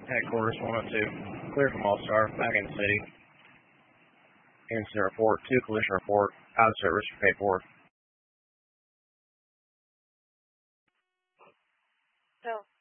Headquarters 102. Clear from All-Star. Back in the city. Incident report. 2 collision report. Out of service for paperwork. So,